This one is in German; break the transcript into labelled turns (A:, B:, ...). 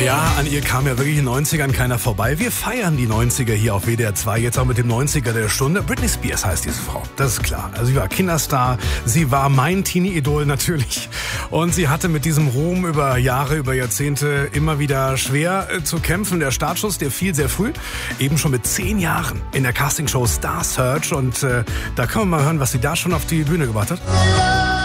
A: Ja, an ihr kam ja wirklich in den 90ern keiner vorbei. Wir feiern die 90er hier auf WDR 2, jetzt auch mit dem 90er der Stunde. Britney Spears heißt diese Frau, das ist klar. Also sie war Kinderstar, sie war mein Teenie-Idol natürlich. Und sie hatte mit diesem Ruhm über Jahre, über Jahrzehnte immer wieder schwer zu kämpfen. Der Startschuss, der fiel sehr früh, eben schon mit 10 Jahren in der Castingshow Star Search. Und da können wir mal hören, was sie da schon auf die Bühne gebracht hat.